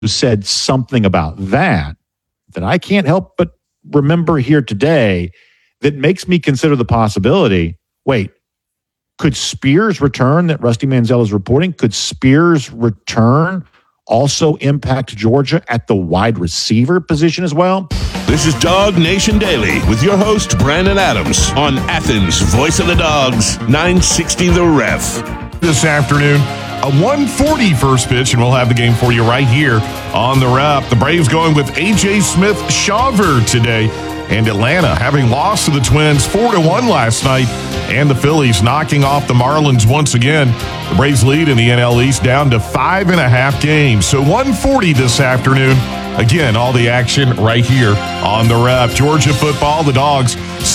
said something about that I can't help but remember here today that makes me consider the possibility, wait, could Spears return that Rusty Manziel is reporting? Could Spears return also impact Georgia at the wide receiver position as well? This is Dog Nation Daily with your host, Brandon Adams, on Athens' Voice of the Dogs, 960 The Ref. This afternoon, a 1:40 first pitch, and we'll have the game for you right here on The Ref. The Braves going with A.J. Smith-Shawver today, and Atlanta having lost to the Twins 4-1 last night, and the Phillies knocking off the Marlins once again. The Braves lead in the NL East down to 5.5 games. So 1:40 this afternoon. Again, all the action right here on The Ref. Georgia football, the Dogs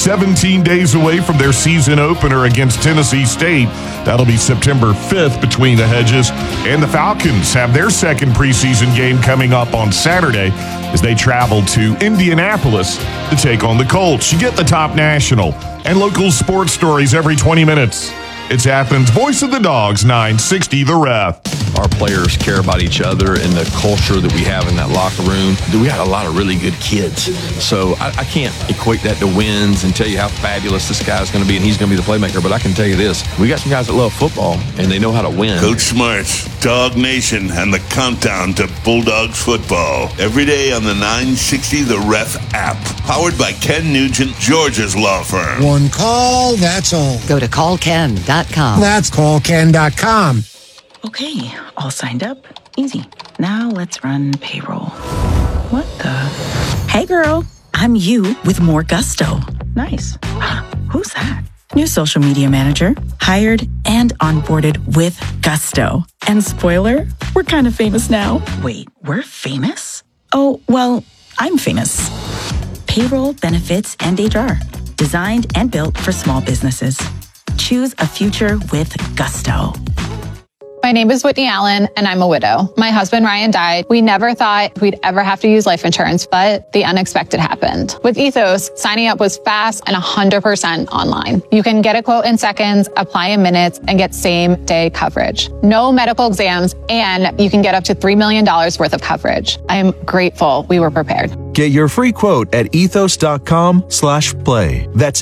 17 days away from their season opener against Tennessee State. That'll be September 5th between the hedges. And the Falcons have their second preseason game coming up on Saturday as they travel to Indianapolis to take on the Colts. You get the top national and local sports stories every 20 minutes. It's Athens' Voice of the Dogs, 960 The Ref. Our players care about each other and the culture that we have in that locker room. We got a lot of really good kids. So I can't equate that to wins and tell you how fabulous this guy's going to be and he's going to be the playmaker. But I can tell you this. We got some guys that love football and they know how to win. Coach Smarts, Dog Nation, and the countdown to Bulldogs football. Every day on the 960 The Ref app. Powered by Ken Nugent, Georgia's law firm. One call, that's all. Go to callken.com. That's callken.com. Okay, all signed up. Easy. Now let's run payroll. What the? Hey girl, I'm you with more gusto. Nice. Who's that? New social media manager, hired and onboarded with gusto. And spoiler, we're kind of famous now. Wait, we're famous? Oh, well, I'm famous. Payroll, benefits, and HR. Designed and built for small businesses. Choose a future with gusto. My name is Whitney Allen, and I'm a widow. My husband, Ryan, died. We never thought we'd ever have to use life insurance, but the unexpected happened. With Ethos, signing up was fast and 100% online. You can get a quote in seconds, apply in minutes, and get same-day coverage. No medical exams, and you can get up to $3 million worth of coverage. I am grateful we were prepared. Get your free quote at ethos.com/play. That's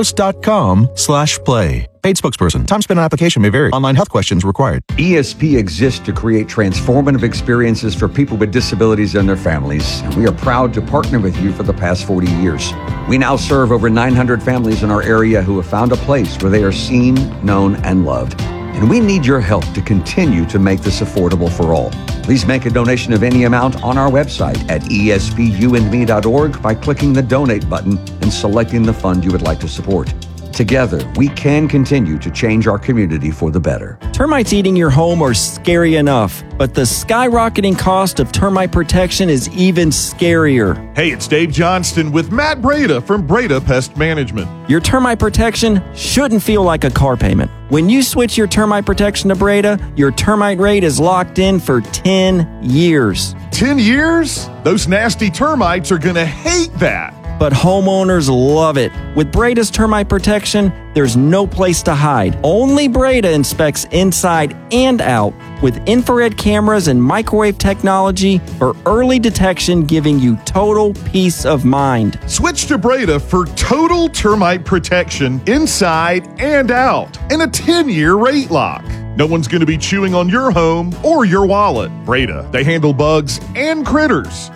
ethos.com/play. Paid spokesperson. Time spent on application may vary. Online health questions required. ESP exists to create transformative experiences for people with disabilities and their families. And we are proud to partner with you for the past 40 years. We now serve over 900 families in our area who have found a place where they are seen, known, and loved. And we need your help to continue to make this affordable for all. Please make a donation of any amount on our website at espUandme.org by clicking the donate button and selecting the fund you would like to support. Together, we can continue to change our community for the better. Termites eating your home are scary enough, but the skyrocketing cost of termite protection is even scarier. Hey, it's Dave Johnston with Matt Breda from Breda Pest Management. Your termite protection shouldn't feel like a car payment. When you switch your termite protection to Breda, your termite rate is locked in for 10 years. 10 years? Those nasty termites are going to hate that. But homeowners love it. With Breda's termite protection, there's no place to hide. Only Breda inspects inside and out with infrared cameras and microwave technology for early detection, giving you total peace of mind. Switch to Breda for total termite protection inside and out and a 10-year rate lock. No one's going to be chewing on your home or your wallet. Breda, they handle bugs and critters.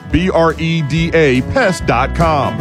BREDA pest.com.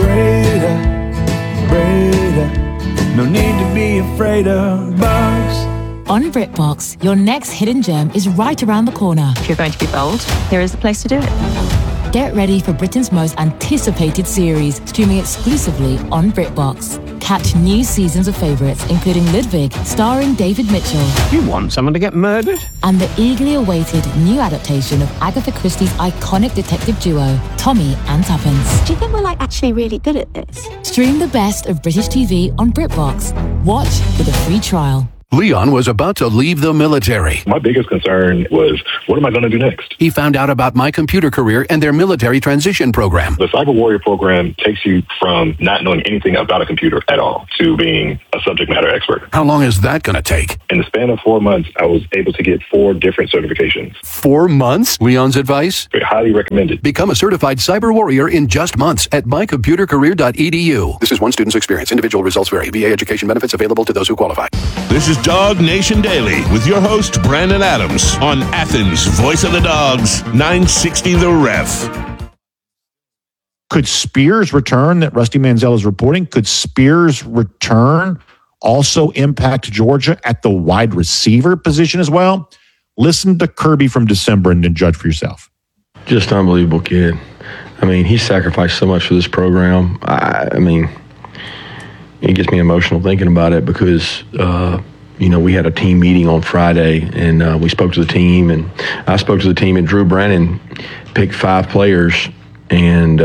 Breda, no need to be afraid of bugs. On BritBox, your next hidden gem is right around the corner. If you're going to be bold, here is the place to do it. Get ready for Britain's most anticipated series, streaming exclusively on BritBox. Catch new seasons of favourites, including Ludwig, starring David Mitchell. You want someone to get murdered? And the eagerly awaited new adaptation of Agatha Christie's iconic detective duo, Tommy and Tuppence. Do you think we're actually really good at this? Stream the best of British TV on BritBox. Watch with a free trial. Leon was about to leave the military. My biggest concern was, what am I going to do next? He found out about My Computer Career and their military transition program. The Cyber Warrior program takes you from not knowing anything about a computer at all to being a subject matter expert. How long is that going to take? In the span of 4 months, I was able to get 4 different certifications. 4 months? Leon's advice? Highly recommended. Become a certified cyber warrior in just months at mycomputercareer.edu. This is one student's experience. Individual results vary. VA education benefits available to those who qualify. This is Dog Nation Daily with your host, Brandon Adams, on Athens' Voice of the Dogs, 960 The Ref. Could Spears' return that Rusty Manziel is reporting, could Spears' return also impact Georgia at the wide receiver position as well? Listen to Kirby from December and then judge for yourself. Just an unbelievable kid. I mean, he sacrificed so much for this program. I mean, it gets me emotional thinking about it because, we had a team meeting on Friday, and we spoke to the team, and I spoke to the team, and Drew Brannon picked 5 players, and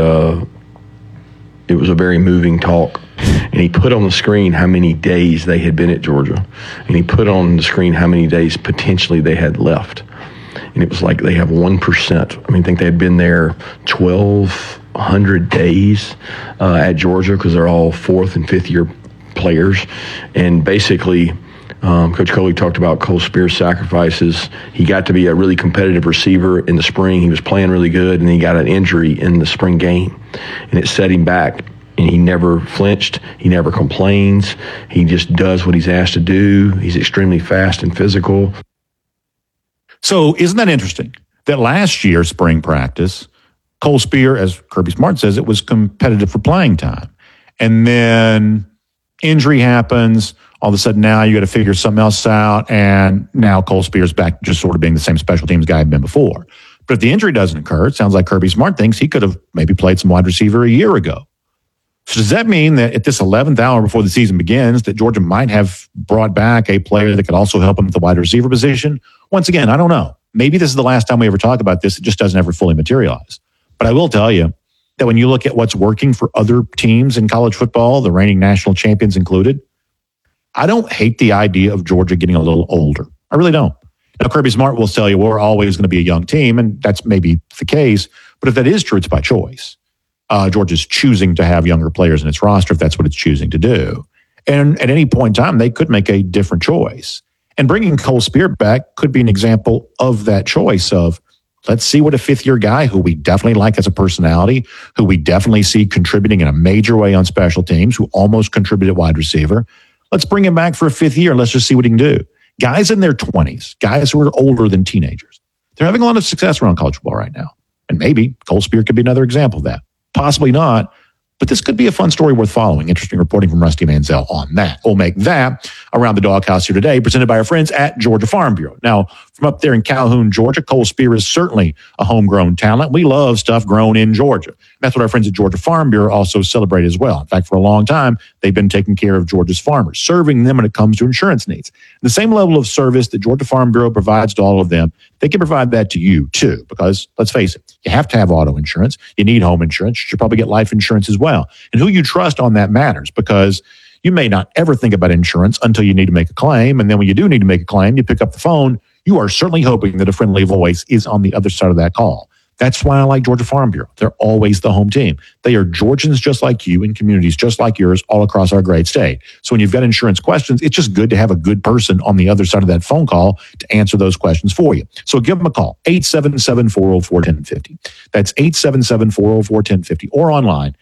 it was a very moving talk. And he put on the screen how many days they had been at Georgia, and he put on the screen how many days potentially they had left. And it was like they have 1%. I think they had been there 1,200 days at Georgia because they're all 4th and 5th year players. And basically, Coach Coley talked about Cole Spears' sacrifices. He got to be a really competitive receiver in the spring. He was playing really good, and he got an injury in the spring game. And it set him back. And he never flinched. He never complains. He just does what he's asked to do. He's extremely fast and physical. So isn't that interesting that last year's spring practice, Cole Spear, as Kirby Smart says, it was competitive for playing time. And then injury happens. All of a sudden now you got to figure something else out. And now Cole Spear's back just sort of being the same special teams guy he'd been before. But if the injury doesn't occur, it sounds like Kirby Smart thinks he could have maybe played some wide receiver a year ago. So does that mean that at this 11th hour before the season begins that Georgia might have brought back a player that could also help him at the wide receiver position? Once again, I don't know. Maybe this is the last time we ever talk about this. It just doesn't ever fully materialize. But I will tell you that when you look at what's working for other teams in college football, the reigning national champions included, I don't hate the idea of Georgia getting a little older. I really don't. Now, Kirby Smart will tell you we're always going to be a young team, and that's maybe the case. But if that is true, it's by choice. Georgia's choosing to have younger players in its roster if that's what it's choosing to do. And at any point in time, they could make a different choice. And bringing Cole Spear back could be an example of that choice of, let's see what a 5th-year guy who we definitely like as a personality, who we definitely see contributing in a major way on special teams, who almost contributed wide receiver. Let's bring him back for a 5th year. Let's just see what he can do. Guys in their 20s, guys who are older than teenagers, they're having a lot of success around college football right now. And maybe Cole Spear could be another example of that. Possibly not, but this could be a fun story worth following. Interesting reporting from Rusty Manziel on that. We'll make that Around the Doghouse here today, presented by our friends at Georgia Farm Bureau. Now, from up there in Calhoun, Georgia, Cole Spear is certainly a homegrown talent. We love stuff grown in Georgia. That's what our friends at Georgia Farm Bureau also celebrate as well. In fact, for a long time, they've been taking care of Georgia's farmers, serving them when it comes to insurance needs. The same level of service that Georgia Farm Bureau provides to all of them, they can provide that to you too, because let's face it, you have to have auto insurance. You need home insurance. You should probably get life insurance as well. And who you trust on that matters, because you may not ever think about insurance until you need to make a claim. And then when you do need to make a claim, you pick up the phone. You are certainly hoping that a friendly voice is on the other side of that call. That's why I like Georgia Farm Bureau. They're always the home team. They are Georgians just like you in communities just like yours all across our great state. So when you've got insurance questions, it's just good to have a good person on the other side of that phone call to answer those questions for you. So give them a call, 877-404-1050. That's 877-404-1050 or online,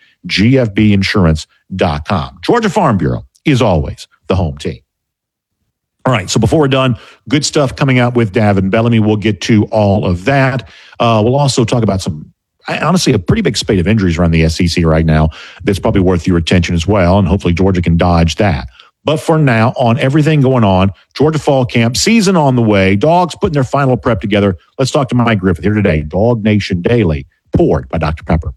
gfbinsurance.com. Georgia Farm Bureau is always the home team. All right, so before we're done, good stuff coming out with Davin Bellamy. We'll get to all of that. We'll also talk about honestly, a pretty big spate of injuries around the SEC right now that's probably worth your attention as well, and hopefully Georgia can dodge that. But for now, on everything going on, Georgia Fall Camp, season on the way, Dogs putting their final prep together. Let's talk to Mike Griffith here today, Dog Nation Daily, poured by Dr. Pepper.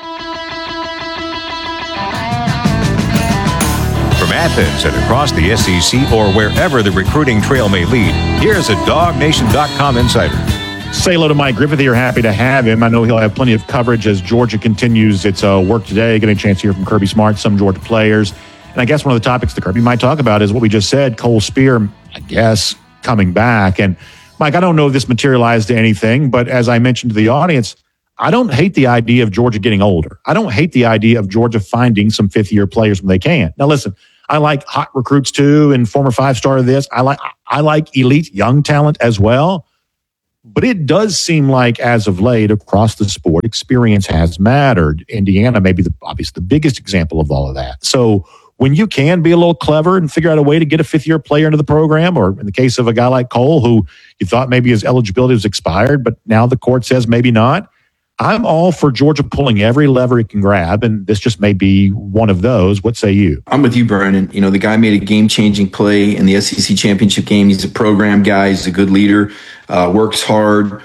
From Athens and across the SEC or wherever the recruiting trail may lead, here's a DogNation.com insider. Say hello to Mike Griffith here. Happy to have him. I know he'll have plenty of coverage as Georgia continues its work today, getting a chance to hear from Kirby Smart, some Georgia players. And I guess one of the topics that Kirby might talk about is what we just said. Cole Spear, guess, coming back. And Mike, I don't know if this materialized to anything, but as I mentioned to the audience, I don't hate the idea of Georgia getting older. I don't hate the idea of Georgia finding some fifth-year players when they can. Now, listen, I like hot recruits too, and former five-star of this. I like elite young talent as well. But it does seem like, as of late, across the sport, experience has mattered. Indiana may be obviously the biggest example of all of that. So when you can be a little clever and figure out a way to get a fifth-year player into the program, or in the case of a guy like Cole, who you thought maybe his eligibility was expired, but now the court says maybe not, I'm all for Georgia pulling every lever it can grab, and this just may be one of those. What say you? I'm with you, Brennan. You know, the guy made a game-changing play in the SEC championship game. He's a program guy. He's a good leader, works hard.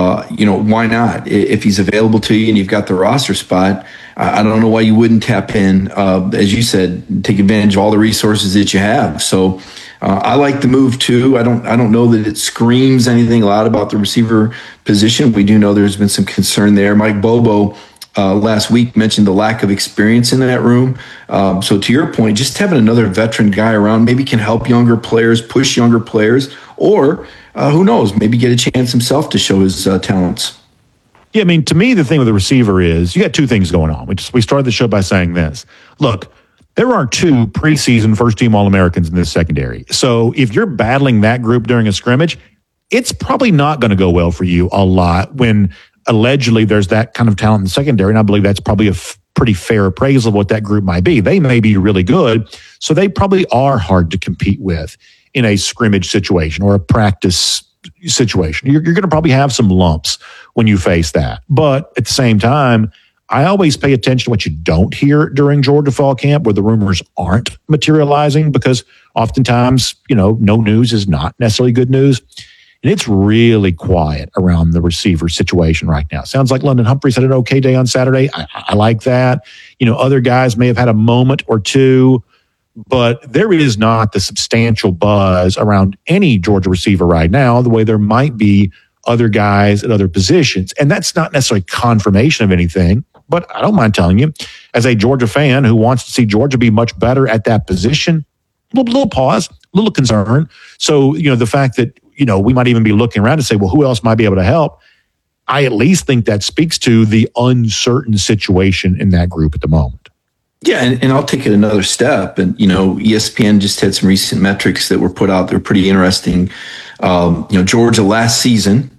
Why not? If he's available to you and you've got the roster spot, I don't know why you wouldn't tap in, as you said, take advantage of all the resources that you have. So I like the move too. I don't know that it screams anything a lot about the receiver position. We do know there's been some concern there. Mike Bobo last week mentioned the lack of experience in that room. So to your point, just having another veteran guy around maybe can help younger players, push younger players, or who knows, maybe get a chance himself to show his talents. Yeah, I mean, to me, the thing with the receiver is you got two things going on. We started the show by saying this. Look, there are two preseason first-team All-Americans in this secondary. So if you're battling that group during a scrimmage, it's probably not going to go well for you a lot when allegedly there's that kind of talent in the secondary. And I believe that's probably a pretty fair appraisal of what that group might be. They may be really good, so they probably are hard to compete with in a scrimmage situation or a practice situation. You're going to probably have some lumps when you face that. But at the same time, I always pay attention to what you don't hear during Georgia fall camp where the rumors aren't materializing, because oftentimes, no news is not necessarily good news. And it's really quiet around the receiver situation right now. Sounds like London Humphreys had an okay day on Saturday. I like that. Other guys may have had a moment or two, but there is not the substantial buzz around any Georgia receiver right now the way there might be other guys at other positions. And that's not necessarily confirmation of anything, but I don't mind telling you, as a Georgia fan who wants to see Georgia be much better at that position, a little pause, a little concern. So, the fact that, we might even be looking around to say, well, who else might be able to help? I at least think that speaks to the uncertain situation in that group at the moment. Yeah, and I'll take it another step. And, ESPN just had some recent metrics that were put out. They're pretty interesting. Georgia last season,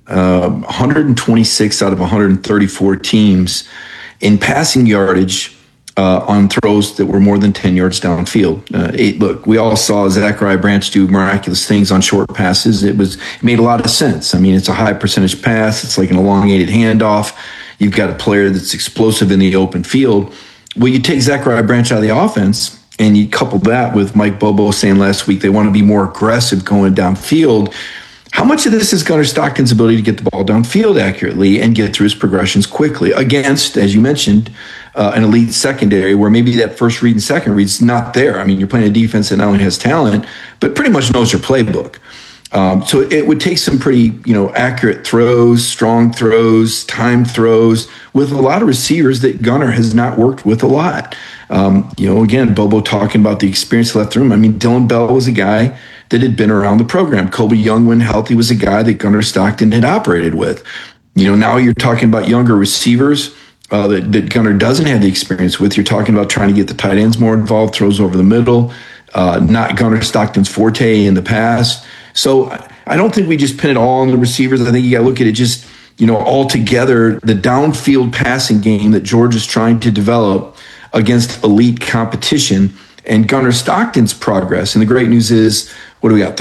126 out of 134 teams in passing yardage on throws that were more than 10 yards downfield. Look, we all saw Zachariah Branch do miraculous things on short passes. It made a lot of sense. I mean, it's a high percentage pass. It's like an elongated handoff. You've got a player that's explosive in the open field. Well, you take Zachariah Branch out of the offense and you couple that with Mike Bobo saying last week they want to be more aggressive going downfield. How much of this is Gunnar Stockton's ability to get the ball downfield accurately and get through his progressions quickly against, as you mentioned, an elite secondary where maybe that first read and second read's not there? I mean, you're playing a defense that not only has talent, but pretty much knows your playbook. So it would take some pretty, accurate throws, strong throws, timed throws with a lot of receivers that Gunnar has not worked with a lot. Again, Bobo talking about the experience left room. I mean, Dylan Bell was a guy that had been around the program. Kobe Young, when healthy, was a guy that Gunnar Stockton had operated with. Now you're talking about younger receivers that Gunnar doesn't have the experience with. You're talking about trying to get the tight ends more involved, throws over the middle, not Gunnar Stockton's forte in the past. So I don't think we just pin it all on the receivers. I think you got to look at it just, all together, the downfield passing game that Georgia's trying to develop against elite competition and Gunnar Stockton's progress. And the great news is, what do we got?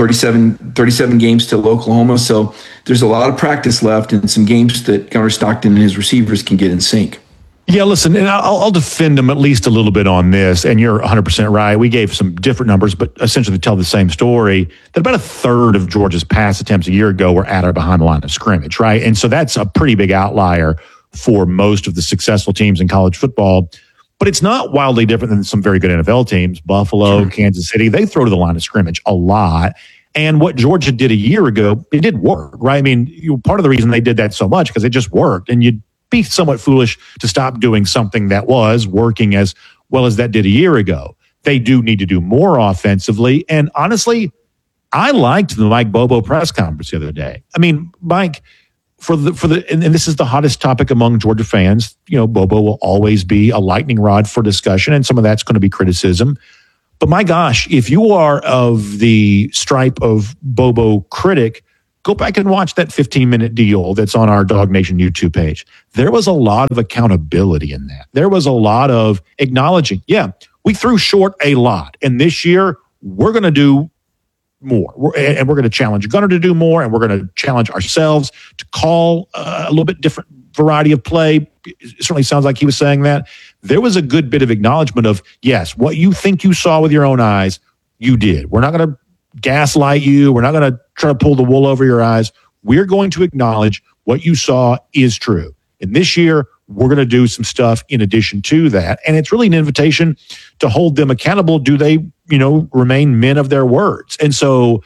37 games to Oklahoma. So there's a lot of practice left and some games that Gunnar Stockton and his receivers can get in sync. Yeah, listen, and I'll defend them at least a little bit on this, and you're 100% right. We gave some different numbers, but essentially tell the same story, that about a third of Georgia's pass attempts a year ago were at or behind the line of scrimmage, right? And so that's a pretty big outlier for most of the successful teams in college football, but it's not wildly different than some very good NFL teams. Buffalo, sure. Kansas City, they throw to the line of scrimmage a lot. And what Georgia did a year ago, it did work, right? I mean, part of the reason they did that so much because it just worked, and you'd be somewhat foolish to stop doing something that was working as well as that did a year ago. They do need to do more offensively. And honestly, I liked the Mike Bobo press conference the other day. I mean, Mike, and this is the hottest topic among Georgia fans. Bobo will always be a lightning rod for discussion, and some of that's going to be criticism. But my gosh, if you are of the stripe of Bobo critic, go back and watch that 15-minute deal that's on our Dog Nation YouTube page. There was a lot of accountability in that. There was a lot of acknowledging, we threw short a lot. And this year, we're going to do more. And we're going to challenge Gunnar to do more, and we're going to challenge ourselves to call a little bit different variety of play. It certainly sounds like he was saying that. There was a good bit of acknowledgement of, yes, what you think you saw with your own eyes, you did. We're not going to gaslight you. We're not going to try to pull the wool over your eyes. We're going to acknowledge what you saw is true. And this year, we're going to do some stuff in addition to that. And it's really an invitation to hold them accountable. Do they, remain men of their words? And so,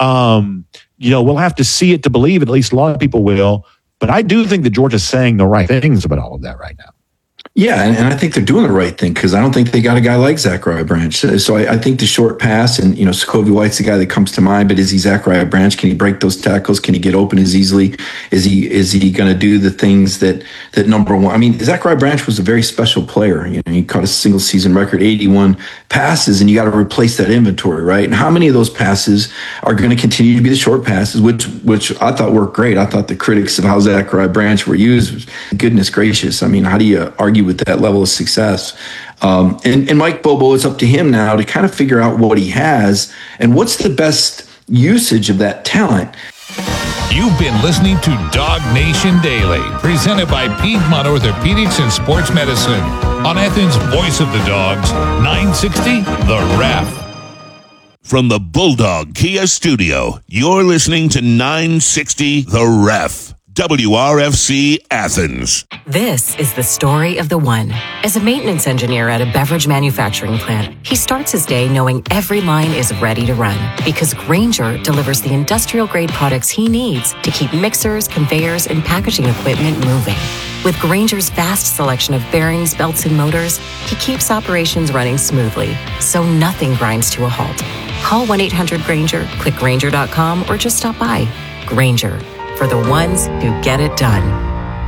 we'll have to see it to believe it. At least a lot of people will. But I do think that Georgia's saying the right things about all of that right now. Yeah, and I think they're doing the right thing because I don't think they got a guy like Zachariah Branch. So I think the short pass, and Sokovia White's the guy that comes to mind. But is he Zachariah Branch? Can he break those tackles? Can he get open as easily? Is he going to do the things that number one? I mean, Zachariah Branch was a very special player. He caught a single season record 81 passes, and you got to replace that inventory, right? And how many of those passes are going to continue to be the short passes, which I thought worked great. I thought the critics of how Zachariah Branch were used, goodness gracious. I mean, how do you argue with that level of success? And Mike Bobo, it's up to him now to kind of figure out what he has and what's the best usage of that talent. You've been listening to Dog Nation Daily, presented by Piedmont Orthopedics and Sports Medicine on Athens' Voice of the Dogs, 960 The Ref. From the Bulldog Kia Studio, you're listening to 960 The Ref. WRFC Athens. This is the story of the one. As a maintenance engineer at a beverage manufacturing plant, he starts his day knowing every line is ready to run because Grainger delivers the industrial-grade products he needs to keep mixers, conveyors, and packaging equipment moving. With Grainger's vast selection of bearings, belts, and motors, he keeps operations running smoothly, so nothing grinds to a halt. Call 1-800-GRAINGER, click Grainger.com, or just stop by. Grainger, for the ones who get it done.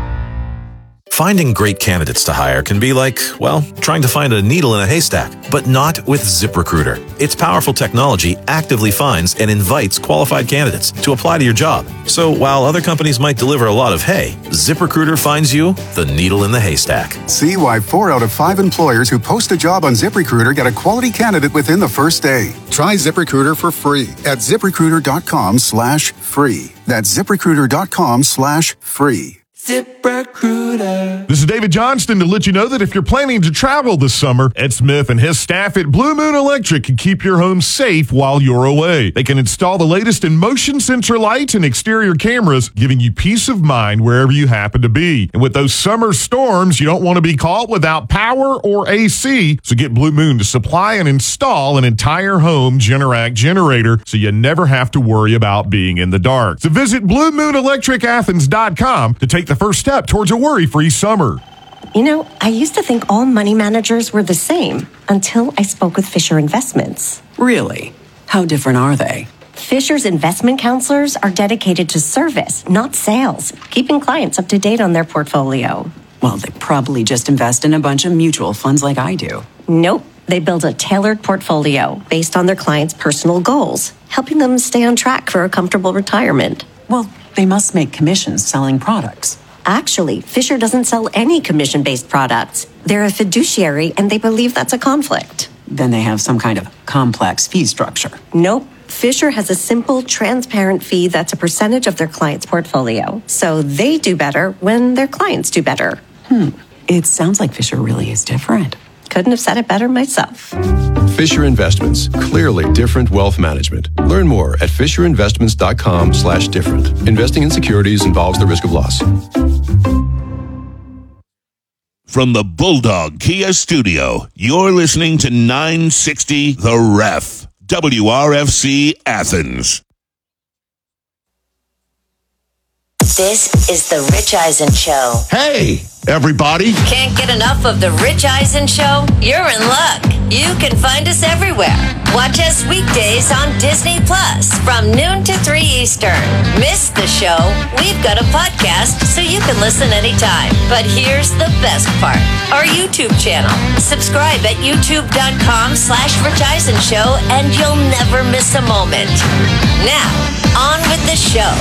Finding great candidates to hire can be like, well, trying to find a needle in a haystack, but not with ZipRecruiter. Its powerful technology actively finds and invites qualified candidates to apply to your job. So while other companies might deliver a lot of hay, ZipRecruiter finds you the needle in the haystack. See why 4 out of 5 employers who post a job on ZipRecruiter get a quality candidate within the first day. Try ZipRecruiter for free at ZipRecruiter.com/free. That's ZipRecruiter.com/free. ZipRecruiter. This is David Johnston to let you know that if you're planning to travel this summer, Ed Smith and his staff at Blue Moon Electric can keep your home safe while you're away. They can install the latest in motion sensor lights and exterior cameras, giving you peace of mind wherever you happen to be. And with those summer storms, you don't want to be caught without power or AC, so get Blue Moon to supply and install an entire home Generac generator so you never have to worry about being in the dark. So visit BlueMoonElectricAthens.com to take the first step towards a worry-free summer. You know, I used to think all money managers were the same until I spoke with Fisher Investments. Really? How different are they? Fisher's investment counselors are dedicated to service, not sales, keeping clients up to date on their portfolio. Well, they probably just invest in a bunch of mutual funds like I do. Nope. They build a tailored portfolio based on their clients' personal goals, helping them stay on track for a comfortable retirement. Well, they must make commissions selling products. Actually, Fisher doesn't sell any commission-based products. They're a fiduciary, and they believe that's a conflict. Then they have some kind of complex fee structure. Nope. Fisher has a simple, transparent fee that's a percentage of their client's portfolio. So they do better when their clients do better. It sounds like Fisher really is different. Couldn't have said it better myself. Fisher Investments. Clearly different wealth management. Learn more at FisherInvestments.com/different. Investing in securities involves the risk of loss. From the Bulldog Kia Studio, you're listening to 960 The Ref. WRFC Athens. This is The Rich Eisen Show. Hey, everybody. Can't get enough of The Rich Eisen Show? You're in luck. You can find us everywhere. Watch us weekdays on Disney Plus from noon to 3 Eastern. Miss the show? We've got a podcast so you can listen anytime. But here's the best part. Our YouTube channel. Subscribe at youtube.com/Rich Eisen Show and you'll never miss a moment. Now, on with the show.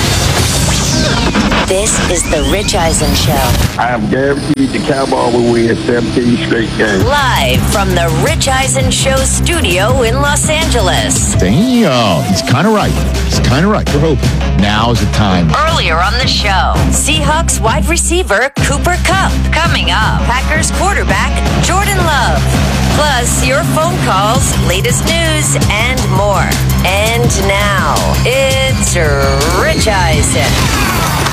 This is The Rich Eisen Show. I am guaranteed the Cowboys will win 17 straight games. Live from The Rich Eisen Show studio in Los Angeles. Damn, he's kind of right. We're hoping. Now's the time. Earlier on the show, Seahawks wide receiver Cooper Kupp. Coming up, Packers quarterback Jordan Love. Plus, your phone calls, latest news, and more. And now, it's Rich Eisen.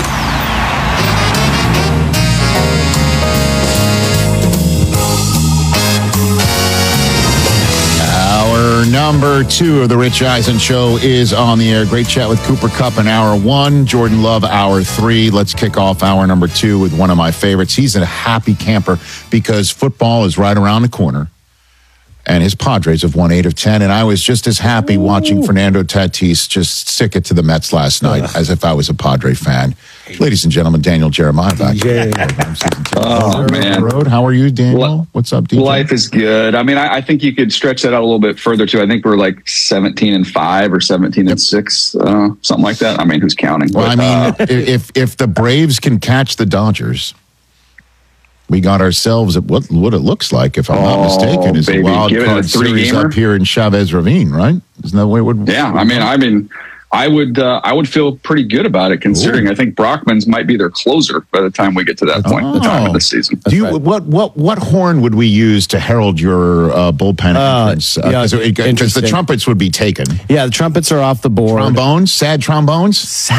Hour number 2 of the Rich Eisen Show is on the air. Great chat with Cooper Kupp in hour 1. Jordan Love, hour 3. Let's kick off hour number 2 with one of my favorites. He's a happy camper because football is right around the corner. And his Padres have won 8 of 10. And I was just as happy watching Fernando Tatis just stick it to the Mets last night as if I was a Padre fan. Ladies and gentlemen, Daniel Jeremiah back. Oh, man. Road. How are you, Daniel? What's up, DJ? Life is good. I mean, I think you could stretch that out a little bit further, too. I think we're like 17-5 or 17-6, something like that. I mean, who's counting? Well, But, I mean, if the Braves can catch the Dodgers, we got ourselves at what it looks like, if I'm not mistaken, is a wild card series up here in Chavez Ravine, right? Isn't that the way it would? Yeah, I mean, I would feel pretty good about it, considering I think Brockman's might be their closer by the time we get to that point, the time of the season. Do you what horn would we use to herald your bullpen entrance? Because the trumpets would be taken. Yeah, the trumpets are off the board. Trombones, sad trombones,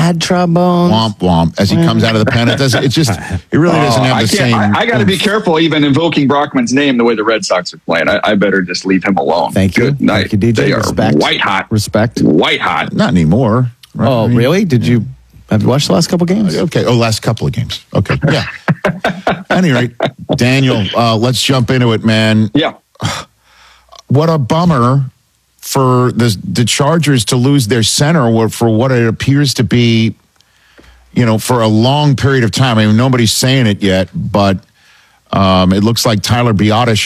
womp womp. As he comes out of the pen, it really doesn't have the same. I got to be careful even invoking Brockman's name the way the Red Sox are playing. I better just leave him alone. Thank you. Good night. Thank you, DJ. They Respect. are white hot. Respect. White hot. Not anymore. Right? Oh, really? Have you watched the last couple games? Okay. Oh, last couple of games. Okay. Yeah. At any rate, Daniel, let's jump into it, man. Yeah. What a bummer for the Chargers to lose their center for what it appears to be, for a long period of time. I mean, nobody's saying it yet, but it looks like Tyler Biadasz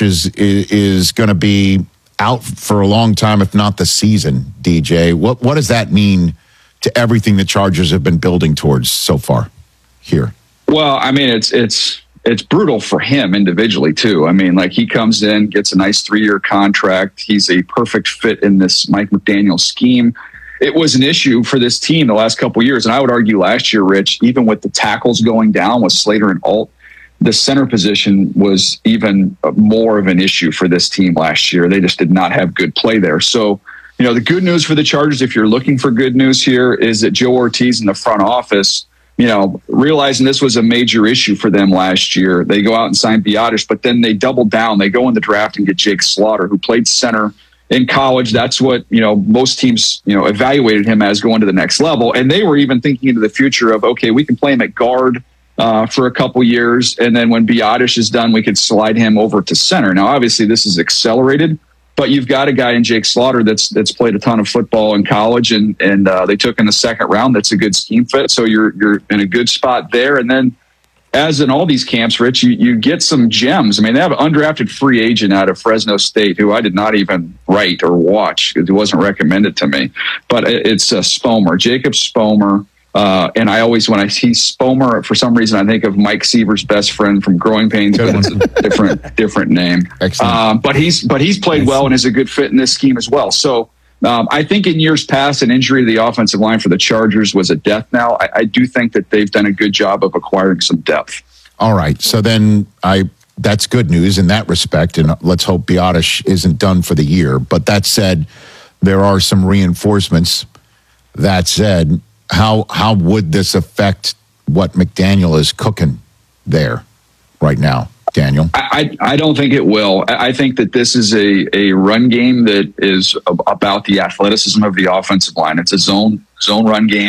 is going to be out for a long time, if not the season, DJ. What does that mean to everything the Chargers have been building towards so far here? Well, I mean, it's brutal for him individually too. I mean, like, he comes in, gets a nice 3-year contract. He's a perfect fit in this Mike McDaniel scheme. It was an issue for this team the last couple of years, and I would argue last year, Rich, even with the tackles going down with Slater and Alt, the center position was even more of an issue for this team last year. They just did not have good play there. So, the good news for the Chargers, if you're looking for good news here, is that Joe Ortiz in the front office, realizing this was a major issue for them last year, they go out and sign Biadasz, but then they double down. They go in the draft and get Jake Slaughter, who played center in college. That's what, most teams, evaluated him as going to the next level. And they were even thinking into the future of, okay, we can play him at guard for a couple years, and then when Biadasz is done, we could slide him over to center. Now, obviously, this is accelerated, but you've got a guy in Jake Slaughter that's played a ton of football in college, and they took in the second round. That's a good scheme fit, so you're in a good spot there. And then, as in all these camps, Rich, you get some gems. I mean, they have an undrafted free agent out of Fresno State who I did not even write or watch because it wasn't recommended to me, but it's Spomer, Jacob Spomer. And I always, when I see Spomer, for some reason, I think of Mike Seaver's best friend from Growing Pains, but it's a different name. But he's played well and is a good fit in this scheme as well. So I think in years past, an injury to the offensive line for the Chargers was a death knell. I do think that they've done a good job of acquiring some depth. All right. So then that's good news in that respect. And let's hope Biadasz isn't done for the year. But that said, there are some reinforcements. That said, how would this affect what McDaniel is cooking there right now, Daniel? I don't think it will. I think that this is a run game that is about the athleticism of the offensive line. It's a zone run game.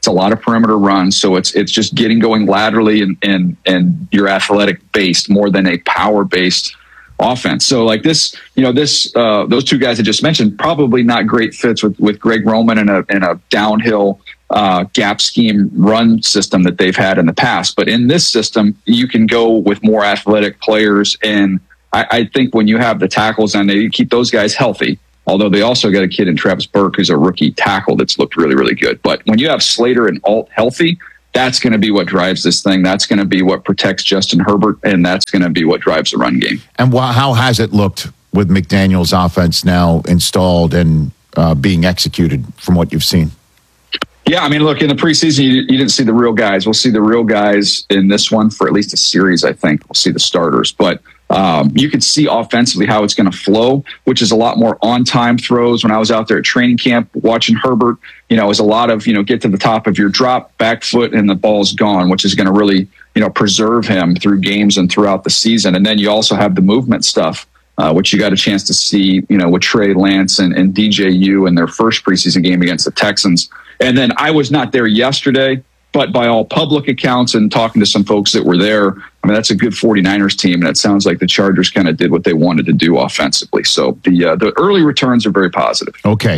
It's a lot of perimeter runs. So it's just getting going laterally and you're athletic based more than a power based offense. So like this, those two guys I just mentioned, probably not great fits with Greg Roman and a downhill gap scheme run system that they've had in the past. But in this system, you can go with more athletic players. And I think when you have the tackles on there, you keep those guys healthy. Although they also got a kid in Travis Burke who's a rookie tackle that's looked really, really good. But when you have Slater and Alt healthy, that's going to be what drives this thing. That's going to be what protects Justin Herbert, and that's going to be what drives the run game. And how has it looked with McDaniel's offense now installed and being executed from what you've seen? Yeah, I mean, look, in the preseason, you didn't see the real guys. We'll see the real guys in this one for at least a series, I think. We'll see the starters. But you could see offensively how it's going to flow, which is a lot more on-time throws. When I was out there at training camp watching Herbert, it was a lot of, get to the top of your drop, back foot, and the ball's gone, which is going to really, preserve him through games and throughout the season. And then you also have the movement stuff, which you got a chance to see, with Trey Lance and DJU in their first preseason game against the Texans. And then I was not there yesterday, but by all public accounts and talking to some folks that were there, I mean, that's a good 49ers team. And it sounds like the Chargers kind of did what they wanted to do offensively. So the early returns are very positive. Okay.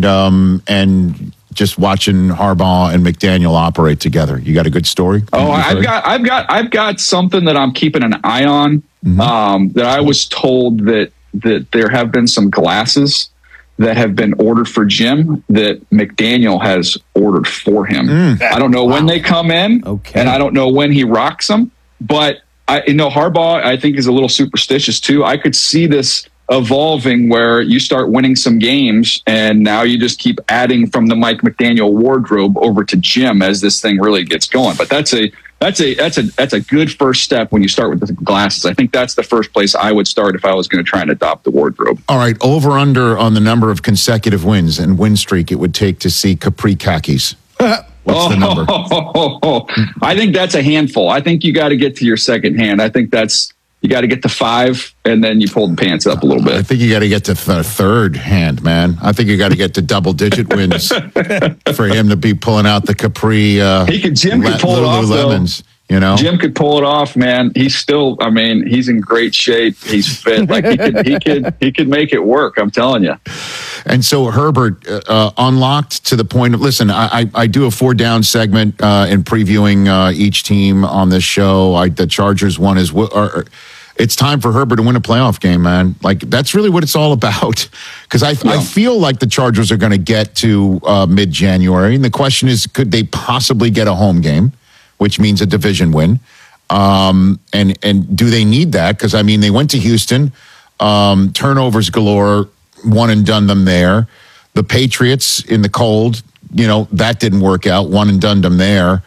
And just watching Harbaugh and McDaniel operate together, you got a good story? Oh, I've got something that I'm keeping an eye on. That I was told that there have been some glasses that have been ordered for Jim that McDaniel has ordered for him. I don't know when they come in, and I don't know when he rocks them. But Harbaugh, I think, is a little superstitious too. I could see this evolving where you start winning some games, and now you just keep adding from the Mike McDaniel wardrobe over to Jim as this thing really gets going. But that's a good first step when you start with the glasses. I think that's the first place I would start if I was going to try and adopt the wardrobe. All right, over under on the number of consecutive wins and win streak it would take to see Capri khakis. What's the number? I think that's a handful. I think you got to get to your second hand. I think you got to get to 5, and then you pull the pants up a little bit. I think you got to get to third hand, man. I think you got to get to double-digit wins for him to be pulling out the Capri. Jim could pull it off, Lemons. Jim could pull it off, man. He's still, he's in great shape. He's fit. Like he could make it work. I'm telling you. And so Herbert unlocked to the point of, listen, I do a 4-down segment in previewing each team on this show. The Chargers one is, it's time for Herbert to win a playoff game, man. Like, that's really what it's all about. Because I feel like the Chargers are going to get to mid-January. And the question is, could they possibly get a home game, which means a division win? And do they need that? Because, they went to Houston, turnovers galore, one and done them there. The Patriots in the cold, that didn't work out, one and done them there.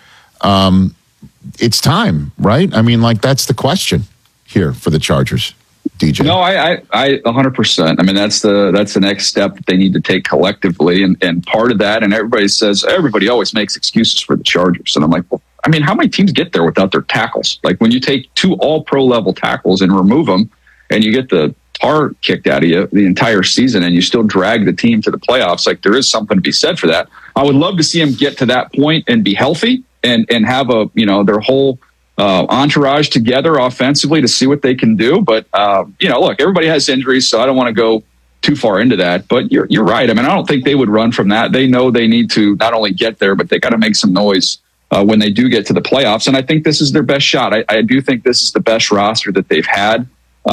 It's time, right? That's the question here for the Chargers, DJ. No, I 100%. That's the next step that they need to take collectively. And part of that, and everybody always makes excuses for the Chargers. And I'm like, well, how many teams get there without their tackles? Like, when you take 2 all-pro level tackles and remove them, and you get the tar kicked out of you the entire season, and you still drag the team to the playoffs, like, there is something to be said for that. I would love to see them get to that point and be healthy and have their whole entourage together offensively to see what they can do. But look, everybody has injuries, so I don't want to go too far into that. But you're right. I don't think they would run from that. They know they need to not only get there, but they got to make some noise when they do get to the playoffs. And I think this is their best shot. I do think this is the best roster that they've had.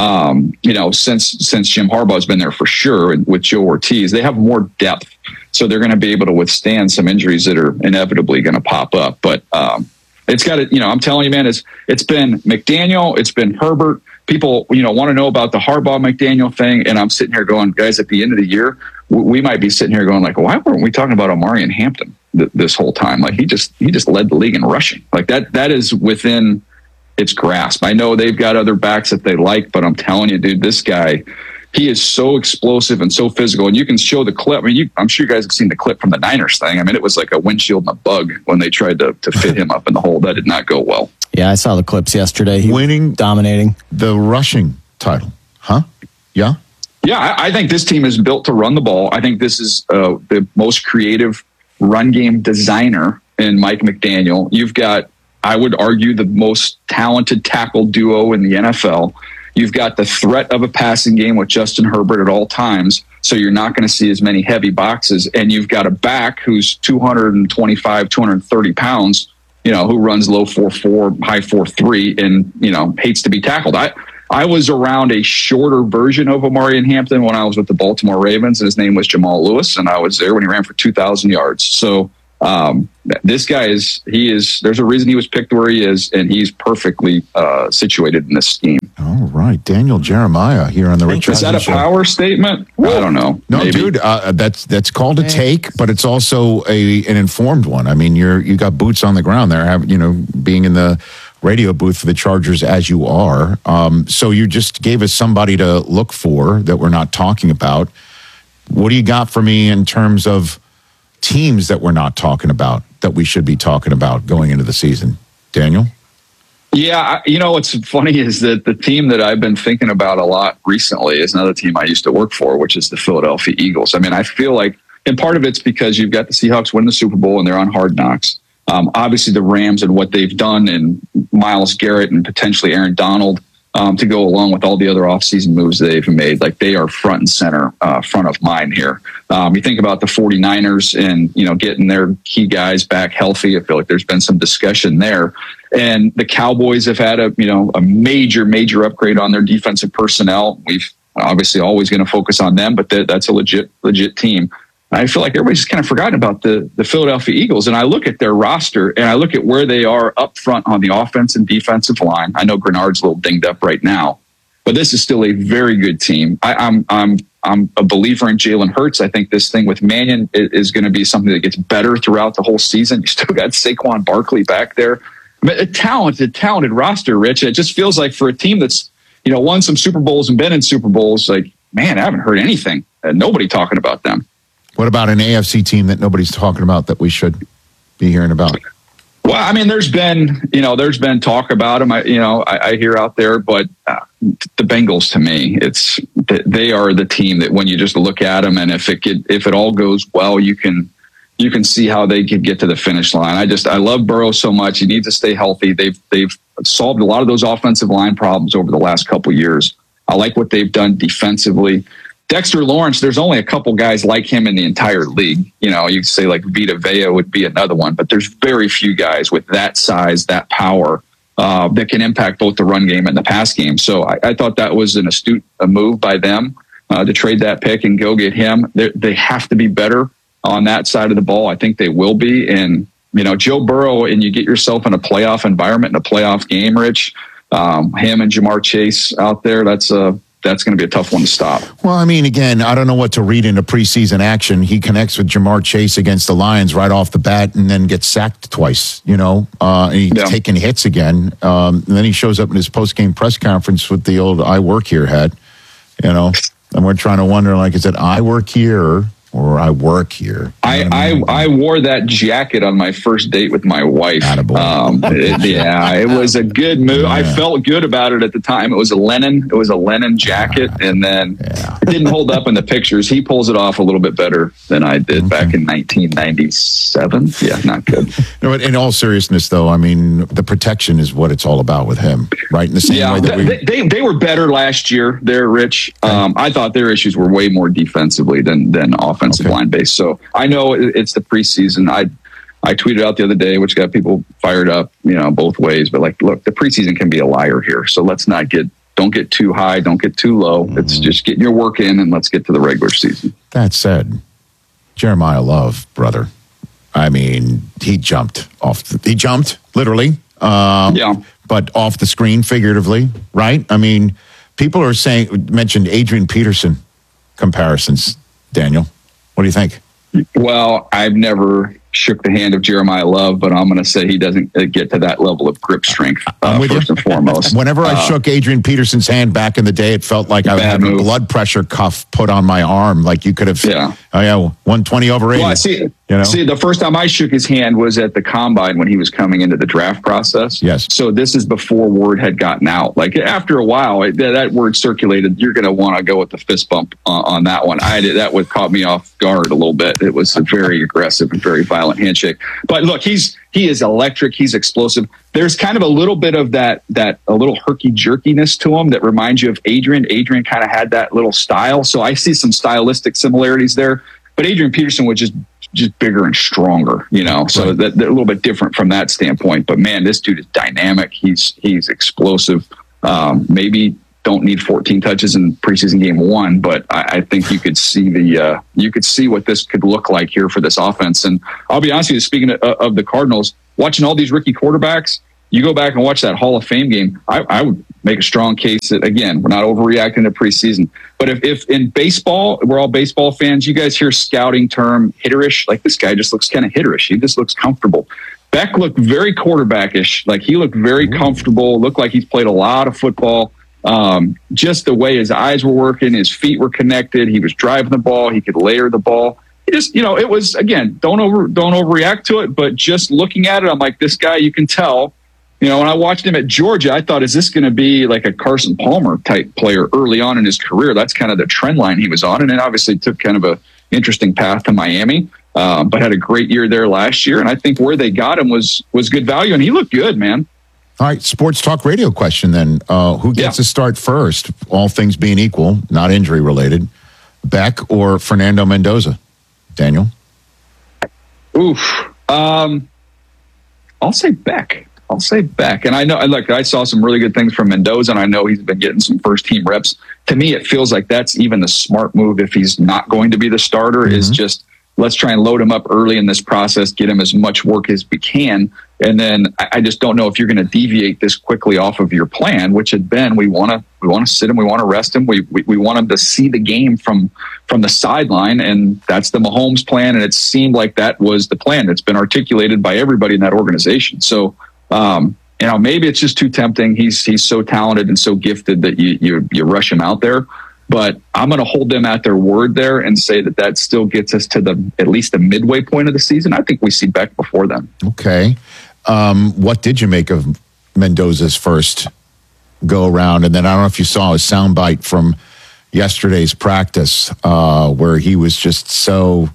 Since Jim Harbaugh's been there for sure, and with Joe Ortiz, they have more depth, so they're going to be able to withstand some injuries that are inevitably going to pop up. But it's got to, I'm telling you, man, it's been McDaniel, it's been Herbert. People, want to know about the Harbaugh McDaniel thing, and I'm sitting here going, guys, at the end of the year, we might be sitting here going, like, why weren't we talking about Omarion Hampton this whole time? Like, he just led the league in rushing. Like, that is within its grasp. I know they've got other backs that they like, but I'm telling you, dude, this guy, he is so explosive and so physical. And you can show the clip. I'm sure you guys have seen the clip from the Niners thing. It was like a windshield and a bug when they tried to fit him up in the hole. That did not go well. Yeah, I saw the clips yesterday. He dominating the rushing title. Huh? Yeah? Yeah, I think this team is built to run the ball. I think this is the most creative run game designer in Mike McDaniel. You've got, I would argue, the most talented tackle duo in the NFL. You've got the threat of a passing game with Justin Herbert at all times, so you're not going to see as many heavy boxes. And you've got a back who's 225, 230 pounds, who runs low 4.4, high 4.3, and, hates to be tackled. I was around a shorter version of Omarion Hampton when I was with the Baltimore Ravens, and his name was Jamal Lewis, and I was there when he ran for 2,000 yards. So this guy there's a reason he was picked where he is, and he's perfectly situated in this scheme. All right. Daniel Jeremiah here on the Rich Is that a show. Power statement? I don't know. No, Maybe. dude, that's called a take, but it's also an informed one. I mean, you got boots on the ground there, being in the radio booth for the Chargers as you are. So you just gave us somebody to look for that we're not talking about. What do you got for me in terms of teams that we're not talking about that we should be talking about going into the season? Daniel? Yeah, what's funny is that the team that I've been thinking about a lot recently is another team I used to work for, which is the Philadelphia Eagles. I mean, I feel like, and part of it's because you've got the Seahawks win the Super Bowl and they're on Hard Knocks. Obviously, the Rams and what they've done, and Myles Garrett and potentially Aaron Donald to go along with all the other offseason moves they've made. Like, they are front and center, front of mind here. You think about the 49ers and, getting their key guys back healthy. I feel like there's been some discussion there. And the Cowboys have had a major upgrade on their defensive personnel. We've obviously always going to focus on them, but that's a legit team. I feel like everybody's kind of forgotten about the Philadelphia Eagles. And I look at their roster and I look at where they are up front on the offense and defensive line. I know Grenard's a little dinged up right now, but this is still a very good team. I'm a believer in Jalen Hurts. I think this thing with Mannion is going to be something that gets better throughout the whole season. You still got Saquon Barkley back there. I mean, a talented roster, Rich. It just feels like for a team that's, won some Super Bowls and been in Super Bowls, like, man, I haven't heard anything. Nobody talking about them. What about an AFC team that nobody's talking about that we should be hearing about? Well, I mean, there's been talk about them. I hear out there, but the Bengals, to me, they are the team that when you just look at them, and if it all goes well, you can see how they could get to the finish line. I love Burrow so much. He needs to stay healthy. They've solved a lot of those offensive line problems over the last couple of years. I like what they've done defensively. Dexter Lawrence, there's only a couple guys like him in the entire league. You say like Vita Vea would be another one, but there's very few guys with that size, that power that can impact both the run game and the pass game. So I thought that was an astute move by them to trade that pick and go get him. They have to be better on that side of the ball. I think they will be. And, Joe Burrow, and you get yourself in a playoff environment, in a playoff game, Rich, him and Jamar Chase out there, that's going to be a tough one to stop. Well, I mean, again, I don't know what to read into preseason action. He connects with Jamar Chase against the Lions right off the bat and then gets sacked twice, and he's taking hits again. And then he shows up in his post-game press conference with the old I work here hat, and we're trying to wonder, like, is it I work here or I work here? I wore that jacket on my first date with my wife. It was a good move. Yeah. I felt good about it at the time. It was a linen jacket, and then it didn't hold up in the pictures. He pulls it off a little bit better than I did back in 1997. Yeah, not good. In all seriousness, though, I mean, the protection is what it's all about with him, right? In the same way that they were better last year there, Rich. I thought their issues were way more defensively than offensive line based. So I know it's the preseason. I tweeted out the other day, which got people fired up, both ways. But look, the preseason can be a liar here. So let's don't get too high, don't get too low. It's just getting your work in, and let's get to the regular season. That said, Jeremiah Love, brother, I mean, he jumped literally, but off the screen figuratively, right? I mean, people are mentioned Adrian Peterson comparisons. Daniel, what do you think? Well, I've never shook the hand of Jeremiah Love, but I'm going to say he doesn't get to that level of grip strength first and foremost. Whenever I shook Adrian Peterson's hand back in the day, it felt like I was having a blood pressure cuff put on my arm. Like you could have, 120 over 80. Well, You know? See, the first time I shook his hand was at the combine when he was coming into the draft process. Yes. So this is before word had gotten out. Like after a while, that word circulated. You're going to want to go with the fist bump on that one. That would caught me off guard a little bit. It was a very aggressive and very violent handshake. But look, he is electric. He's explosive. There's kind of a little bit of that a little herky jerkiness to him that reminds you of Adrian. Adrian kind of had that little style. So I see some stylistic similarities there. But Adrian Peterson was just bigger and stronger, you know, so that they're a little bit different from that standpoint. But man, this dude is dynamic. He's explosive. Maybe don't need 14 touches in preseason game 1, but I think you could see what this could look like here for this offense. And I'll be honest with you, speaking of the Cardinals, watching all these rookie quarterbacks, you go back and watch that Hall of Fame game, I would make a strong case that, again, we're not overreacting to preseason. But if in baseball, we're all baseball fans, you guys hear scouting term hitterish, like this guy just looks kind of hitterish. He just looks comfortable. Beck looked very quarterbackish. Like he looked very comfortable, looked like he's played a lot of football. Just the way his eyes were working, his feet were connected. He was driving the ball. He could layer the ball. It just, it was, again, don't overreact to it. But just looking at it, I'm like, this guy, you can tell. When I watched him at Georgia, I thought, is this going to be like a Carson Palmer type player early on in his career? That's kind of the trend line he was on. And then obviously took kind of a interesting path to Miami, but had a great year there last year. And I think where they got him was good value. And he looked good, man. All right, sports talk radio question then. Who gets to start first, all things being equal, not injury related, Beck or Fernando Mendoza? Daniel? Oof. I'll say Beck. And I know, look, I saw some really good things from Mendoza, and I know he's been getting some first team reps. To me, it feels like that's even the smart move if he's not going to be the starter, is just let's try and load him up early in this process, get him as much work as we can. And then I just don't know if you're going to deviate this quickly off of your plan, which had been we want to sit him, we want to rest him, we want him to see the game from the sideline, and that's the Mahomes plan. And it seemed like that was the plan. It's been articulated by everybody in that organization. So maybe it's just too tempting. He's so talented and so gifted that you rush him out there. But I'm going to hold them at their word there and say that still gets us to at least the midway point of the season. I think we see Beck before then. Okay. What did you make of Mendoza's first go around? And then I don't know if you saw a soundbite from yesterday's practice where he was just so,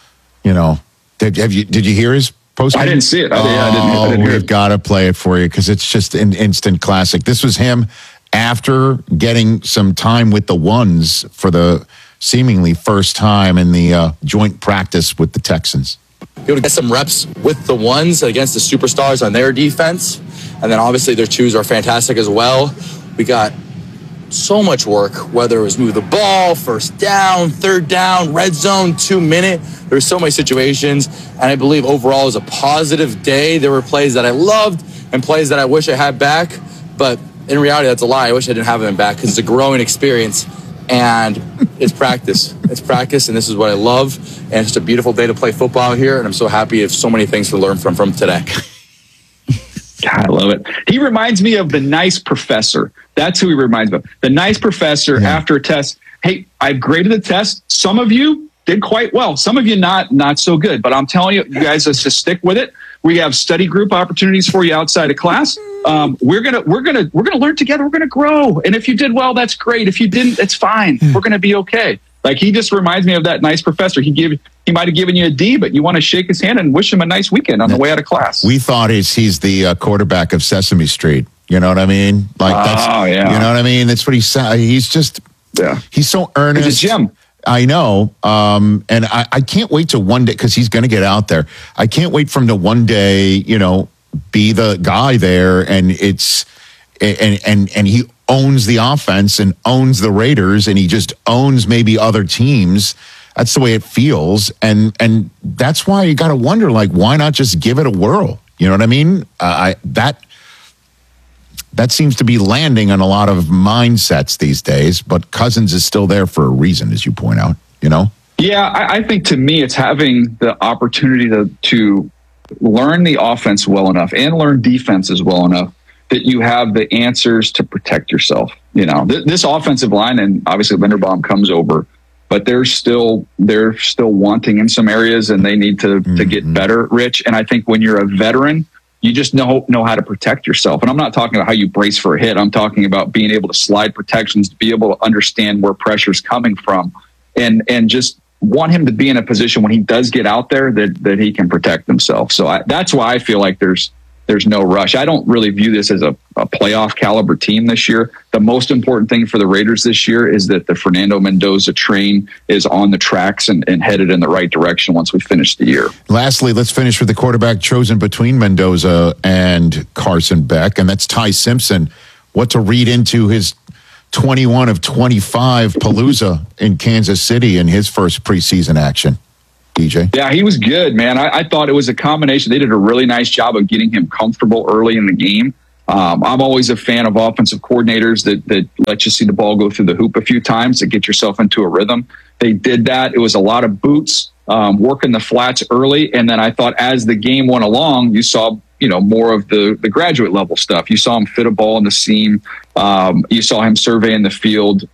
did you hear his post? I didn't see it. I didn't hear it. We've got to play it for you because it's just an instant classic. This was him after getting some time with the ones for the seemingly first time in the joint practice with the Texans. Be able to get some reps with the ones against the superstars on their defense. And then obviously their twos are fantastic as well. We got so much work, whether it was move the ball, first down, third down, red zone, 2 minute. There were so many situations. And I believe overall it was a positive day. There were plays that I loved and plays that I wish I had back. But in reality, that's a lie. I wish I didn't have him back because it's a growing experience. And it's practice. It's practice, and this is what I love. And it's just a beautiful day to play football here, and I'm so happy you have so many things to learn from today. God, I love it. He reminds me of the nice professor. That's who he reminds me of. The nice professor after a test. Hey, I've graded the test. Some of you did quite well. Some of you not so good. But I'm telling you, you guys just stick with it. We have study group opportunities for you outside of class. We're gonna learn together. We're gonna grow. And if you did well, that's great. If you didn't, it's fine. We're gonna be okay. Like, he just reminds me of that nice professor. He might have given you a D, but you want to shake his hand and wish him a nice weekend on the way out of class. We thought he's the quarterback of Sesame Street. You know what I mean? Like you know what I mean? That's what he said. He's just he's so earnest. He's a gem. I know. And I can't wait to one day, because he's going to get out there. I can't wait for him to one day, be the guy there, and and he owns the offense and owns the Raiders, and he just owns maybe other teams. That's the way it feels. And that's why you got to wonder, like, why not just give it a whirl? You know what I mean? That seems to be landing on a lot of mindsets these days, but Cousins is still there for a reason, as you point out, Yeah, I think to me it's having the opportunity to learn the offense well enough and learn defenses well enough that you have the answers to protect yourself. This offensive line, and obviously Linderbaum comes over, but they're still wanting in some areas, and they need to get better, Rich. And I think when you're a veteran, you just know how to protect yourself. And I'm not talking about how you brace for a hit. I'm talking about being able to slide protections, to be able to understand where pressure's coming from, and just want him to be in a position when he does get out there that he can protect himself. So that's why I feel like there's no rush. I don't really view this as a playoff caliber team this year. The most important thing for the Raiders this year is that the Fernando Mendoza train is on the tracks and headed in the right direction once we finish the year. Lastly, let's finish with the quarterback chosen between Mendoza and Carson Beck, and that's Ty Simpson. What to read into his 21 of 25 Palooza in Kansas City in his first preseason action? DJ? Yeah, he was good, man. I thought it was a combination. They did a really nice job of getting him comfortable early in the game. I'm always a fan of offensive coordinators that let you see the ball go through the hoop a few times to get yourself into a rhythm. They did that. It was a lot of boots, working the flats early. And then I thought as the game went along, you saw more of the graduate level stuff. You saw him fit a ball in the seam. You saw him surveying the field,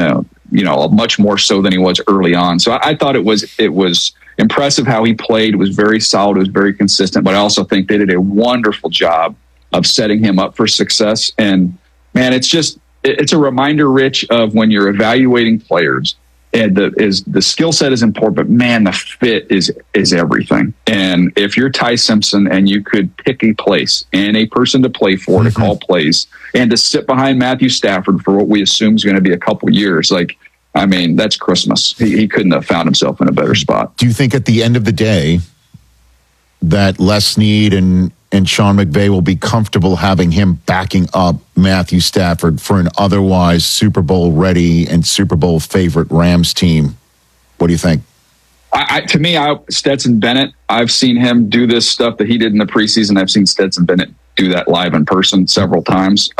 much more so than he was early on. So I thought it was impressive how he played. It was very solid. It was very consistent. But I also think they did a wonderful job of setting him up for success. And man, it's a reminder, Rich, of when you're evaluating players. And the skill set is important, but man, the fit is everything. And if you're Ty Simpson and you could pick a place and a person to play for, to call plays, and to sit behind Matthew Stafford for what we assume is going to be a couple years, that's Christmas. He couldn't have found himself in a better spot. Do you think at the end of the day that Les Snead and Sean McVay will be comfortable having him backing up Matthew Stafford for an otherwise Super Bowl ready and Super Bowl favorite Rams team? What do you think? To me, Stetson Bennett, I've seen him do this stuff that he did in the preseason. I've seen Stetson Bennett do that live in person several times.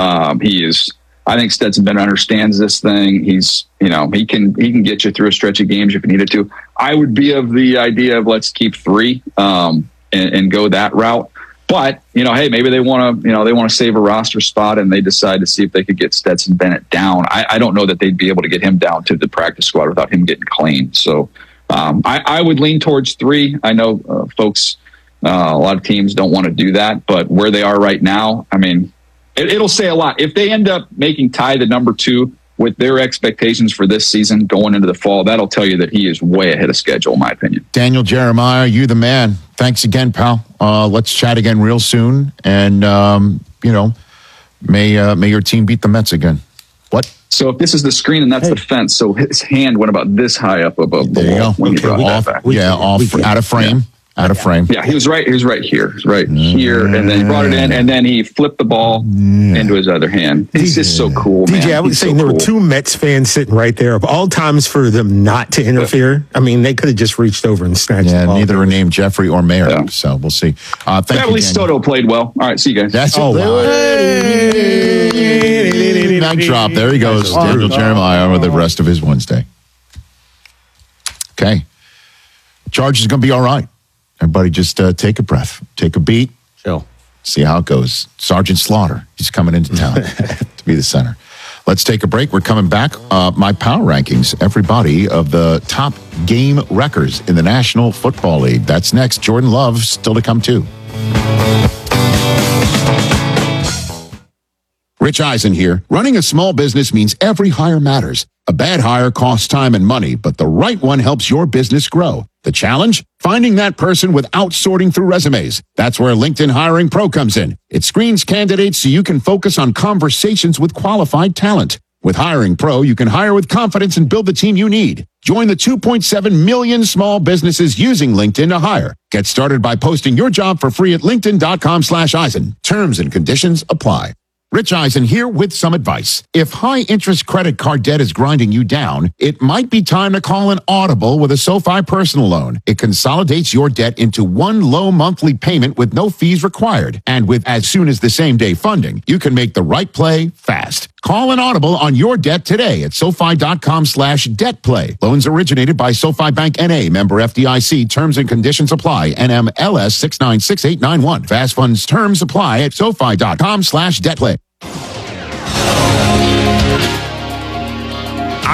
I think Stetson Bennett understands this thing. He can get you through a stretch of games if you needed to. I would be of the idea of let's keep 3 and go that route. But, hey, maybe they want to save a roster spot and they decide to see if they could get Stetson Bennett down. I don't know that they'd be able to get him down to the practice squad without him getting claimed. So I would lean towards 3. I know folks, a lot of teams don't want to do that, but where they are right now, it'll say a lot. If they end up making Ty the number 2 with their expectations for this season going into the fall, that'll tell you that he is way ahead of schedule, in my opinion. Daniel Jeremiah, you the man. Thanks again, pal. Let's chat again real soon. And, may your team beat the Mets again. What? So if this is the screen and that's the fence, so his hand went about this high up above the wall when you brought that back. Out of frame. Out of frame. Yeah, he was right here. Here, and then he brought it in, and then he flipped the ball into his other hand. He's just so cool, man. DJ, I was saying there were 2 Mets fans sitting right there. Of all times for them not to interfere, they could have just reached over and snatched the ball. Neither are named Jeffrey or Mayer, so we'll see. Thank you, at least Soto played well. All right, see you guys. That's Night drop. There he goes. Daniel Jeremiah with the rest of his Wednesday. Okay. Charge is going to be all right. Everybody just take a breath, take a beat, chill, see how it goes. Sergeant Slaughter, he's coming into town to be the center. Let's take a break. We're coming back. My power rankings, everybody, of the top game wreckers in the National Football League. That's next. Jordan Love still to come too. Rich Eisen here. Running a small business means every hire matters. A bad hire costs time and money, but the right one helps your business grow. The challenge? Finding that person without sorting through resumes. That's where LinkedIn Hiring Pro comes in. It screens candidates so you can focus on conversations with qualified talent. With Hiring Pro, you can hire with confidence and build the team you need. Join the 2.7 million small businesses using LinkedIn to hire. Get started by posting your job for free at linkedin.com/Eisen. Terms and conditions apply. Rich Eisen here with some advice. If high-interest credit card debt is grinding you down, it might be time to call an audible with a SoFi personal loan. It consolidates your debt into one low monthly payment with no fees required. And with as soon as the same-day funding, you can make the right play fast. Call an audible on your debt today at SoFi.com/debtplay. Loans originated by SoFi Bank N.A., member FDIC. Terms and conditions apply. NMLS 696891. Fast funds terms apply at SoFi.com/debtplay.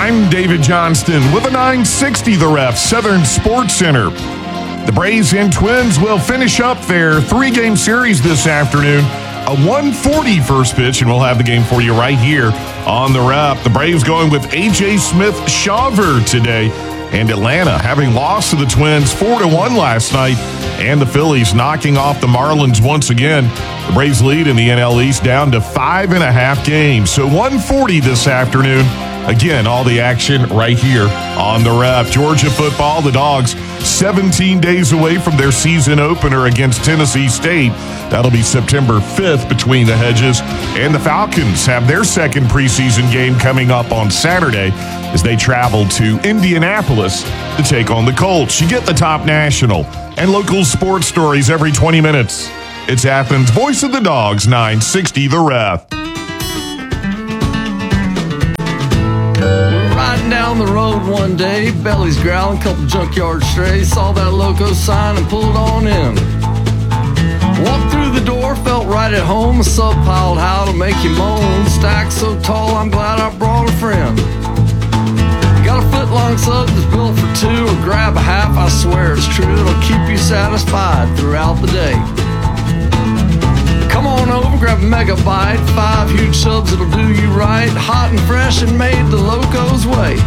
I'm David Johnston with a 960 The Ref Southern Sports Center. The Braves and Twins will finish up their 3-game series this afternoon. A 1:40 first pitch, and we'll have the game for you right here on The Rep. The Braves going with A.J. Smith-Shawver today. And Atlanta having lost to the Twins 4-1 last night. And the Phillies knocking off the Marlins once again. The Braves lead in the NL East down to 5.5 games. So 1:40 this afternoon. Again, all the action right here on The Rep. Georgia football, the Dogs 17 days away from their season opener against Tennessee State. That'll be September 5th between the hedges. And the Falcons have their second preseason game coming up on Saturday as they travel to Indianapolis to take on the Colts. You get the top national and local sports stories every 20 minutes. It's Athens' Voice of the Dogs, 960 The Ref. Riding down the road one day, bellies growling, couple junkyard strays, saw that loco sign and pulled on in. Walked through the door, felt right at home, a sub piled how to make you moan, stacked so tall I'm glad I brought a friend. Got a foot-long sub that's built for two, or grab a half, I swear it's true, it'll keep you satisfied throughout the day. Come on over, grab a megabyte, 5 huge subs that'll do you right, hot and fresh and made the Loco's way.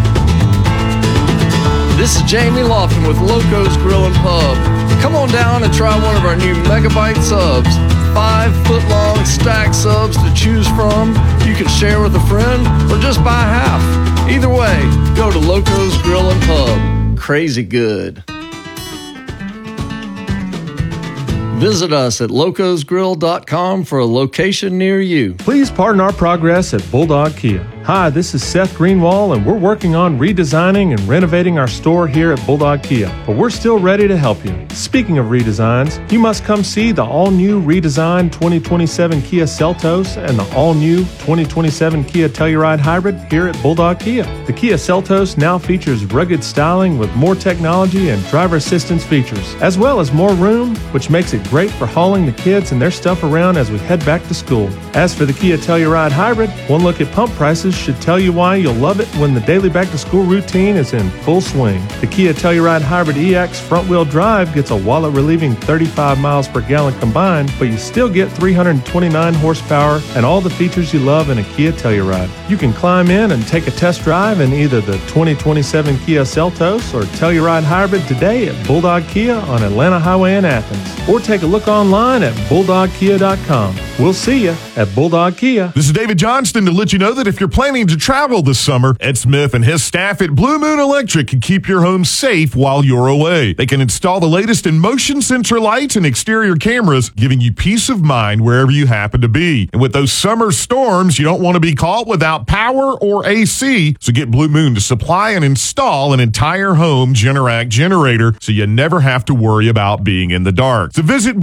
This is Jamie Lofton with Loco's Grill and Pub. Come on down and try one of our new megabyte subs. 5-foot-long stack subs to choose from. You can share with a friend or just buy half. Either way, go to Loco's Grill and Pub. Crazy good. Visit us at locosgrill.com for a location near you. Please pardon our progress at Bulldog Kia. Hi, this is Seth Greenwald, and we're working on redesigning and renovating our store here at Bulldog Kia, but we're still ready to help you. Speaking of redesigns, you must come see the all-new redesigned 2027 Kia Seltos and the all-new 2027 Kia Telluride Hybrid here at Bulldog Kia. The Kia Seltos now features rugged styling with more technology and driver assistance features, as well as more room, which makes it great for hauling the kids and their stuff around as we head back to school. As for the Kia Telluride Hybrid, one look at pump prices should tell you why you'll love it when the daily back-to-school routine is in full swing. The Kia Telluride Hybrid EX front-wheel drive gets a wallet-relieving 35 miles per gallon combined, but you still get 329 horsepower and all the features you love in a Kia Telluride. You can climb in and take a test drive in either the 2027 Kia Seltos or Telluride Hybrid today at Bulldog Kia on Atlanta Highway in Athens, or take a look online at bulldogkia.com. We'll see you at Bulldog Kia. This is David Johnston to let you know that if you're planning to travel this summer, Ed Smith and his staff at Blue Moon Electric can keep your home safe while you're away. They can install the latest in motion sensor lights and exterior cameras, giving you peace of mind wherever you happen to be. And with those summer storms, you don't want to be caught without power or AC, so get Blue Moon to supply and install an entire home Generac generator so you never have to worry about being in the dark. So visit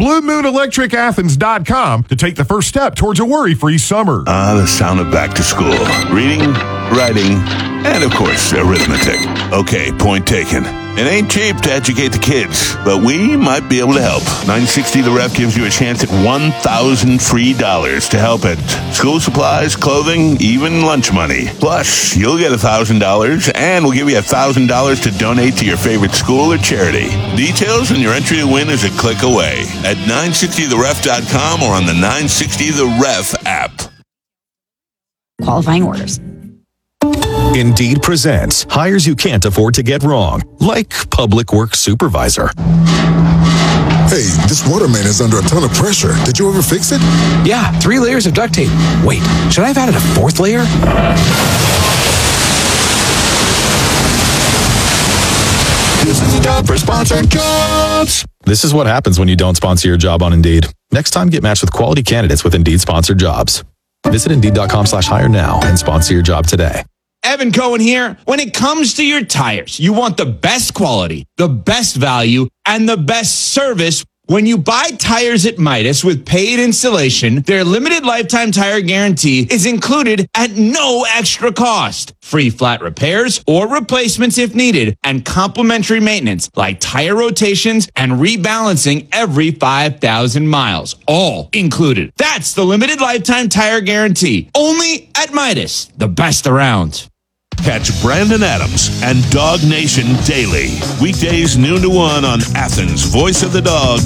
BlueMoonElectricAthens.com to take the first step towards a worry-free summer. The sound of back to school. Reading, writing, and of course, arithmetic. Okay, point taken. It ain't cheap to educate the kids, but we might be able to help. 960 The Ref gives you a chance at $1,000 free to help it. School supplies, clothing, even lunch money. Plus, you'll get $1,000, and we'll give you $1,000 to donate to your favorite school or charity. Details and your entry to win is a click away at 960theref.com or on the 960 The Ref app. Qualifying orders. Indeed presents hires you can't afford to get wrong, like public works supervisor. Hey, this water main is under a ton of pressure. Did you ever fix it? Yeah, 3 layers of duct tape. Wait, should I have added a 4th layer? This is a job for sponsored jobs. This is what happens when you don't sponsor your job on Indeed. Next time, get matched with quality candidates with Indeed sponsored jobs. Visit Indeed.com/hire now and sponsor your job today. Evan Cohen here. When it comes to your tires, you want the best quality, the best value, and the best service. When you buy tires at Midas with paid installation, their limited lifetime tire guarantee is included at no extra cost. Free flat repairs or replacements if needed, and complimentary maintenance like tire rotations and rebalancing every 5,000 miles. All included. That's the limited lifetime tire guarantee. Only at Midas, the best around. Catch Brandon Adams and Dog Nation daily. Weekdays noon to 1 on Athens' Voice of the Dogs.